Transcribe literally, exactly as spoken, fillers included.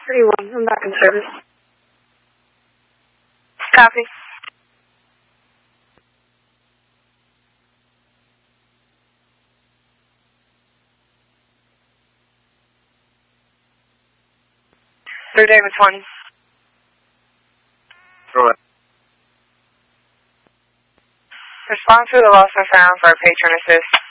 thirty-one, I'm back in service. Copy. Third David twenty. Go ahead. Respond to the lost and found for a patron assist.